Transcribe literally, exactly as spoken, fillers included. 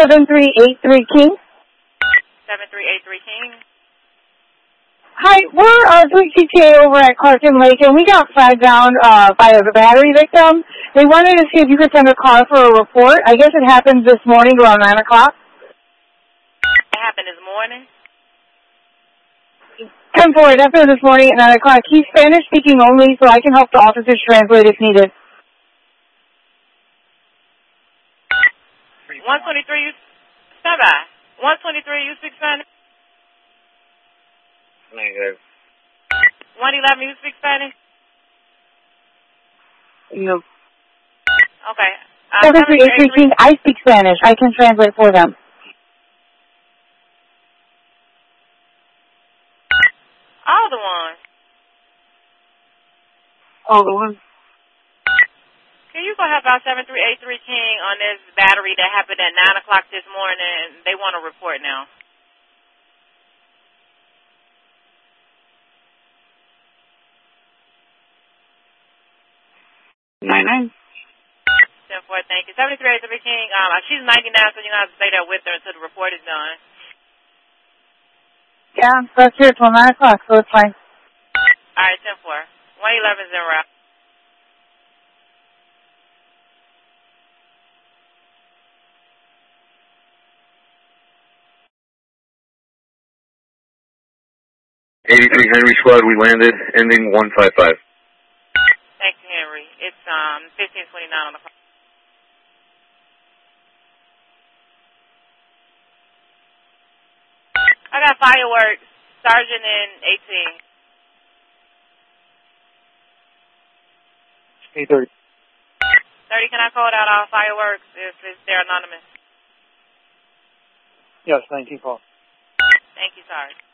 seven three eight three King. seven three eight three King. Hi, we're uh, three C T A over at Clarkson Lake, and we got flagged down uh, by a battery victim. They wanted to see if you could send a car for a report. I guess it happened this morning around nine o'clock. It happened this morning? ten four, it happened this morning at nine o'clock. He's Spanish speaking only, so I can help the officers translate if needed. one twenty-three, you... Stand by. one twenty-three, you speak Spanish? Negative. one eleven, you speak Spanish? No. Okay. Uh, seven three eight three King, I speak Spanish. I can translate for them. All the ones. All the ones. Can you go help out seven three eight three King on this battery that happened at nine o'clock this morning? They want a report now. nine nine. ten four, thank you. seven three eight three King, um, she's ninety-nine, so you're going to have to stay there with her until the report is done. Yeah, that's here till nine o'clock, so it's fine. All right, ten four. one eleven is en route. eighty-three Henry Squad, we landed, ending one five five. Thank you, Henry. It's um fifteen twenty-nine on the clock. I got fireworks, Sergeant and eighteen. eight thirty. thirty, can I code out all fireworks if it's, they're anonymous? Yes, nineteen call. Thank you, Sergeant.